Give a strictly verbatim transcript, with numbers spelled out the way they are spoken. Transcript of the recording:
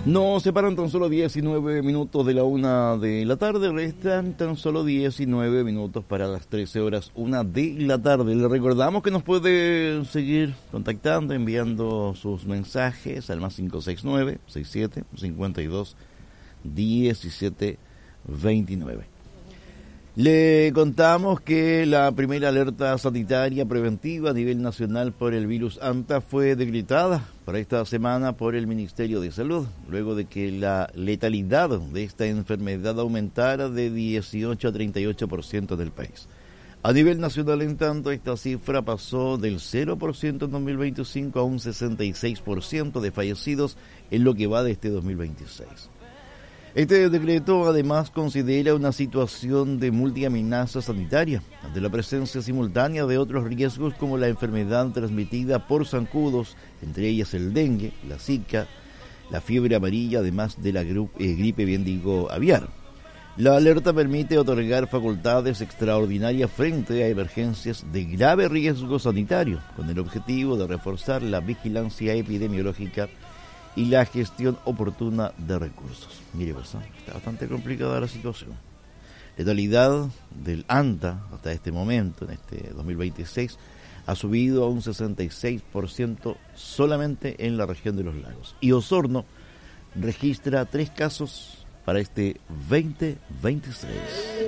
Nos separan tan solo diecinueve minutos de la una de la tarde, restan tan solo diecinueve minutos para las trece horas, una de la tarde. Le recordamos que nos puede seguir contactando, enviando sus mensajes al más cinco seis nueve, seis siete, cinco dos, uno siete dos nueve. Le contamos que la primera alerta sanitaria preventiva a nivel nacional por el virus ANTA fue decretada para esta semana por el Ministerio de Salud, luego de que la letalidad de esta enfermedad aumentara de dieciocho a treinta y ocho por ciento del país. A nivel nacional, en tanto, esta cifra pasó del cero por ciento en dos mil veinticinco a un sesenta y seis por ciento de fallecidos en lo que va de este dos mil veintiséis. Este decreto además considera una situación de multiamenaza sanitaria, ante la presencia simultánea de otros riesgos como la enfermedad transmitida por zancudos, entre ellas el dengue, la zika, la fiebre amarilla, además de la gru- eh, gripe, bien digo, aviar. La alerta permite otorgar facultades extraordinarias frente a emergencias de grave riesgo sanitario, con el objetivo de reforzar la vigilancia epidemiológica y la gestión oportuna de recursos. Mire, pues, está bastante complicada la situación. Letalidad del ANTA hasta este momento, en este dos mil veintiséis, ha subido a un sesenta y seis por ciento solamente en la región de los lagos. Y Osorno registra tres casos para este veinte veintiséis.